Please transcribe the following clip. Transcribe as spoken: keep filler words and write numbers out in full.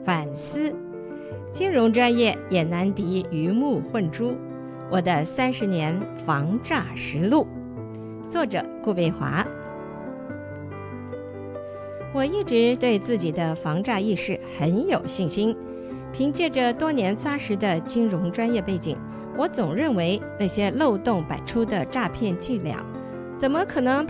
反思，金融专业也难敌鱼目混珠。我的三十年防诈实录，作者顾贝华。我一直对自己的防诈意识很有信心，凭借着多年扎实的金融专业背景，我总认为那些漏洞百出的诈骗伎俩，怎么可能